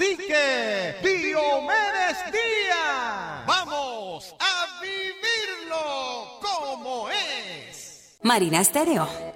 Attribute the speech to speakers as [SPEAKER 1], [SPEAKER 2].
[SPEAKER 1] cacique Diomedes Díaz. Vamos a vivirlo como es.
[SPEAKER 2] Marina Estéreo.